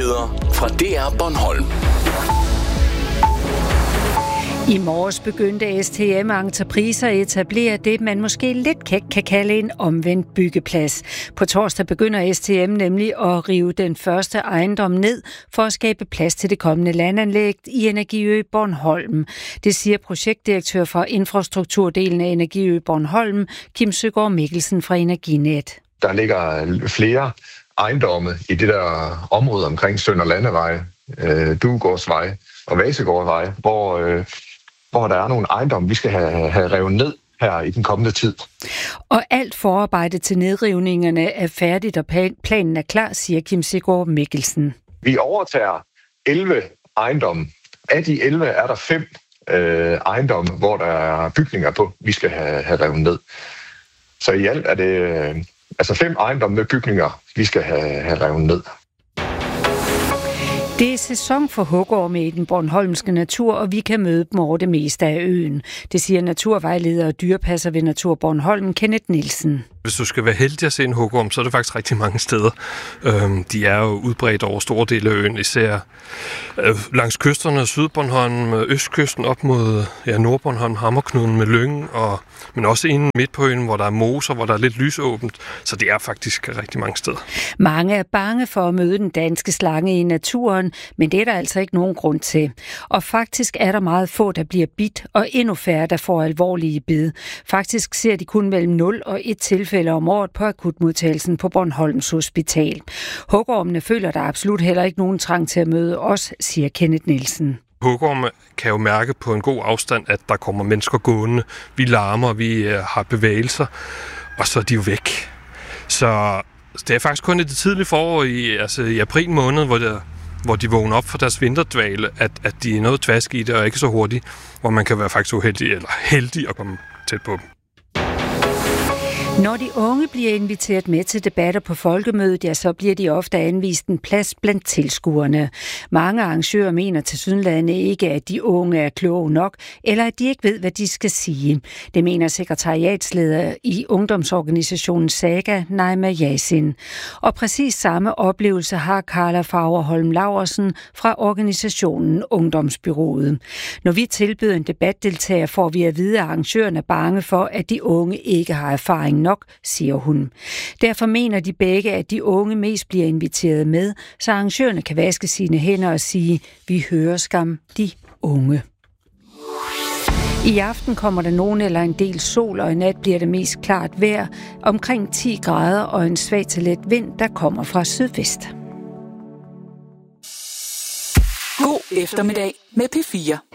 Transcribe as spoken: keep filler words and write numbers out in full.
Nyheder fra D R Bornholm. I morges begyndte S T M Entrepriser at etablere det, man måske lidt kan kalde en omvendt byggeplads. På torsdag begynder S T M nemlig at rive den første ejendom ned for at skabe plads til det kommende landanlæg i Energiø Bornholm. Det siger projektdirektør for infrastrukturdelen af Energiø Bornholm, Kim Søgaard Mikkelsen fra Energinet. Der ligger flere ejendomme i det der område omkring Sønder Landevej, Duegårdsvej og Vasegårdsvej, hvor hvor der er nogle ejendomme, vi skal have, have revet ned her i den kommende tid. Og alt forarbejde til nedrivningerne er færdigt, og planen er klar, siger Kim Søgaard Mikkelsen. Vi overtager elleve ejendomme. Af de elleve er der fem øh, ejendomme, hvor der er bygninger på, vi skal have, have revet ned. Så i alt er det øh, altså fem ejendomme med bygninger, vi skal have, have revet ned. Det er sæson for hugorme i den bornholmske natur, og vi kan møde dem over det meste af øen. Det siger naturvejleder og dyrepasser ved Natur Bornholm, Kenneth Nielsen. Hvis du skal være heldig at se en hugorm, så er det faktisk rigtig mange steder. Øhm, de er jo udbredt over store dele af øen, især øh, langs kysterne, Sydbornholm, østkysten op mod ja, Nordbornholm, Hammerknuden med Lyngen, og, men også inde midt på øen, hvor der er moser, hvor der er lidt lysåbent. Så det er faktisk rigtig mange steder. Mange er bange for at møde den danske slange i naturen, men det er der altså ikke nogen grund til. Og faktisk er der meget få, der bliver bidt, og endnu færre, der får alvorlige bid. Faktisk ser de kun mellem nul og et tilfælde om året på akutmodtagelsen på Bornholms Hospital. Hugormene føler der absolut heller ikke nogen trang til at møde os, siger Kenneth Nielsen. Hugorme kan jo mærke på en god afstand, at der kommer mennesker gående. Vi larmer, vi har bevægelser, og så er de jo væk. Så det er faktisk kun i det tidlige forår, i, altså i april måned, hvor, der, hvor de vågner op for deres vinterdvale, at, at de er noget tvask i det og ikke så hurtigt, hvor man kan være faktisk uheldig eller heldig at komme tæt på dem. Når de unge bliver inviteret med til debatter på folkemødet, ja, så bliver de ofte anvist en plads blandt tilskuerne. Mange arrangører mener tilsyneladende ikke, at de unge er kloge nok, eller at de ikke ved, hvad de skal sige. Det mener sekretariatsleder i ungdomsorganisationen Saga, Naima Yasin. Og præcis samme oplevelse har Carla Fagerholm Laursen fra organisationen Ungdomsbyrået. Når vi tilbyder en debatdeltager, får vi at vide, at arrangørerne er bange for, at de unge ikke har erfaring nok, siger hun. Derfor mener de begge, at de unge mest bliver inviteret med, så arrangørerne kan vaske sine hænder og sige, vi hører skam de unge. I aften kommer der nogen eller en del sol, og i nat bliver det mest klart vejr, omkring ti grader og en svag til let vind, der kommer fra sydvest. God eftermiddag med P fire.